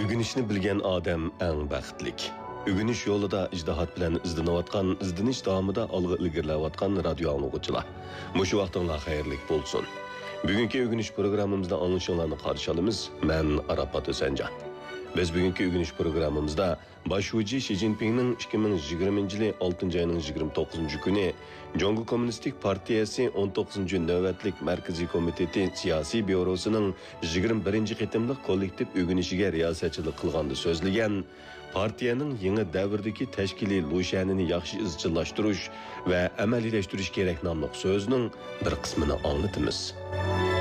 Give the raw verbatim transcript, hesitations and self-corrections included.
Ügünüşni bilgen odam eng baxtlik. Ügünüş yo'lida ijtihod bilan izlanayotgan, izdinish davomida olg'a ilgarilayotgan radio anglag'uchilar. Mushu vaqtinglar xayrli bo'lsin. Bugungi ügünüş programmamizda anglashinglarni qarshi olamiz. Men Arafat O'sanjon. Biz bugungi ügünüş programmamizda Başuji Xi Jinpingning ikki ming yigirmanchi yili oltinchi oyning yigirma to'qqizinchi kuni Jongu Kommunistik Partiyasi o'n to'qqizinchi navbatlik Markaziy komiteti siyosiy byurosining yigirma birinchi qitimliq kollektiv ügünüşiga riyosatchilik qilganda so'zlagan partiyaning yangi davrdagi tashkiliy lo'shanini yaxshi izchillashtirish va amaliylashtirish kerak nomli so'zning bir qismini anglatamiz.